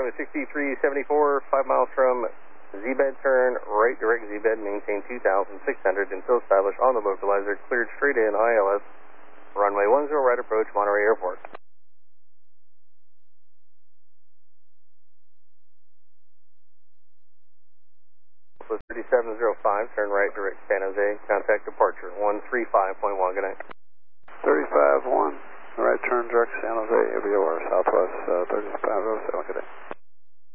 runway 6374, 5 miles from Z-bed, turn right direct Z-bed, maintain 2,600 until established on the localizer, cleared straight in, ILS, runway 10 right approach, Monterey Airport. 3705, turn right direct San Jose, contact departure 135.1, good night. 35-1, right turn direct San Jose, AVOR, Southwest 3507, good day.